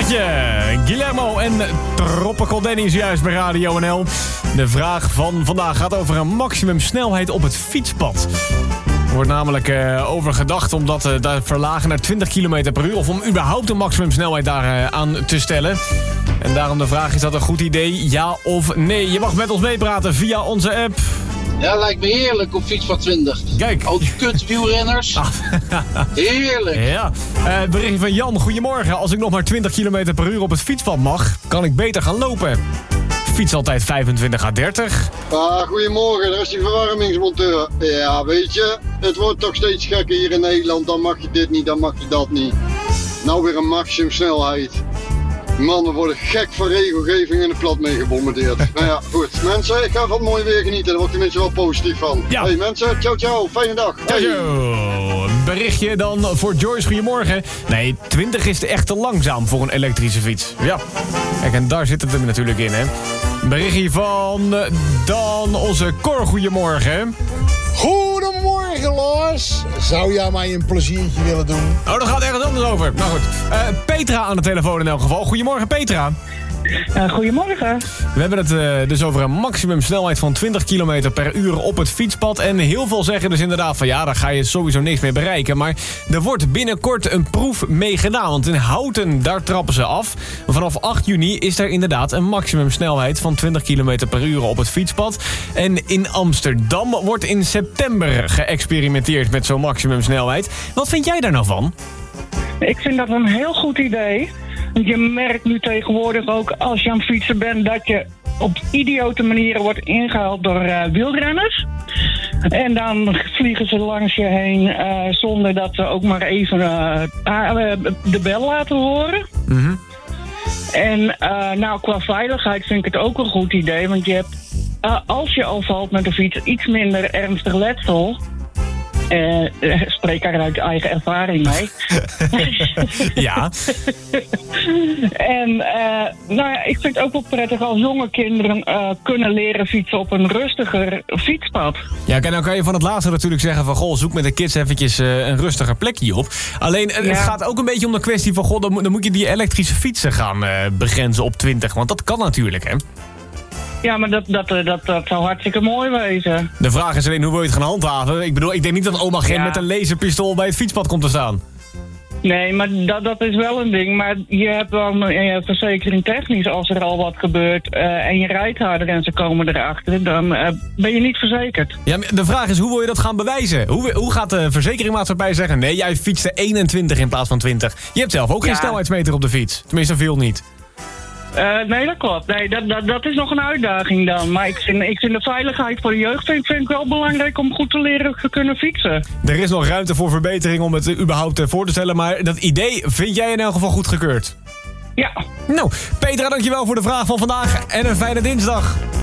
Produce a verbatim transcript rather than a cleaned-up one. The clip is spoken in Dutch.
Zonnetje, Guillermo en Tropical Danny is juist bij Radio N L. De vraag van vandaag gaat over een maximumsnelheid op het fietspad. Er wordt namelijk uh, over gedacht om dat uh, daar verlagen naar twintig kilometer per uur... of om überhaupt een maximumsnelheid daar uh, aan te stellen. En daarom de vraag, is dat een goed idee, ja of nee? Je mag met ons meepraten via onze app. Ja, lijkt me heerlijk op fietspad twintig. Kijk. Al die kut wielrenners. Heerlijk. Ja. Uh, berichtje van Jan, goedemorgen. Als ik nog maar twintig kilometer per uur op het fietspad mag, kan ik beter gaan lopen. Fiets altijd vijfentwintig à dertig. Ah, goedemorgen, daar is die verwarmingsmonteur. Ja, weet je, het wordt toch steeds gekker hier in Nederland. Dan mag je dit niet, dan mag je dat niet. Nou weer een maximumsnelheid. Mannen worden gek van regelgeving en de plat mee gebombardeerd. Nou ja, goed. Mensen, ik ga van het mooie weer genieten. Daar word ik tenminste wel positief van. Ja. Hey mensen, ciao ciao. Fijne dag. Ciao, Hey. ciao. Berichtje dan voor Joyce, goedemorgen. Nee, twintig is echt te langzaam voor een elektrische fiets. Ja. Kijk, en daar zit het hem natuurlijk in, hè. Berichtje van dan onze Cor, goedemorgen. Goedemorgen, Lars. Zou jij mij een pleziertje willen doen? Oh, daar gaat ergens anders over. Nou goed. Uh, Petra aan de telefoon in elk geval. Goedemorgen, Petra. Uh, goedemorgen. We hebben het uh, dus over een maximumsnelheid van twintig kilometer per uur op het fietspad. En heel veel zeggen dus inderdaad van ja, daar ga je sowieso niks mee bereiken. Maar er wordt binnenkort een proef mee gedaan. Want in Houten, daar trappen ze af. Vanaf acht juni is er inderdaad een maximumsnelheid van twintig kilometer per uur op het fietspad. En in Amsterdam wordt in september geëxperimenteerd met zo'n maximumsnelheid. Wat vind jij daar nou van? Ik vind dat een heel goed idee. Want je merkt nu tegenwoordig ook als je aan het fietsen bent dat je op idiote manieren wordt ingehaald door uh, wielrenners. En dan vliegen ze langs je heen uh, zonder dat ze ook maar even uh, de bel laten horen. Mm-hmm. En uh, nou, qua veiligheid vind ik het ook een goed idee. Want je hebt, uh, als je al valt met de fiets, iets minder ernstig letsel. Uh, uh, spreek daar uit eigen ervaring mee. Ja. En uh, nou ja, ik vind het ook wel prettig als jonge kinderen uh, kunnen leren fietsen op een rustiger fietspad. Ja, kijk, nou kan je van het laatste natuurlijk zeggen van goh, zoek met de kids eventjes uh, een rustiger plekje op. Alleen, uh, ja. Het gaat ook een beetje om de kwestie van goh, dan, moet, dan moet je die elektrische fietsen gaan uh, begrenzen op twintig. Want dat kan natuurlijk, hè? Ja, maar dat, dat, dat, dat zou hartstikke mooi wezen. De vraag is alleen, hoe wil je het gaan handhaven? Ik bedoel, ik denk niet dat oma Gen ja. met een laserpistool bij het fietspad komt te staan. Nee, maar dat, dat is wel een ding. Maar je hebt wel een verzekering technisch als er al wat gebeurt uh, en je rijdt harder en ze komen erachter, dan uh, ben je niet verzekerd. Ja, de vraag is, hoe wil je dat gaan bewijzen? Hoe, hoe gaat de verzekeringmaatschappij zeggen, nee, jij fietste eenentwintig in plaats van twintig. Je hebt zelf ook geen ja. snelheidsmeter op de fiets. Tenminste, veel niet. Uh, nee, dat klopt. Nee, dat, dat, dat is nog een uitdaging dan. Maar ik vind, ik vind de veiligheid voor de jeugd vind, vind ik wel belangrijk om goed te leren te kunnen fietsen. Er is nog ruimte voor verbetering om het überhaupt voor te stellen. Maar dat idee vind jij in elk geval goedgekeurd? Ja. Nou, Petra, dankjewel voor de vraag van vandaag. En een fijne dinsdag.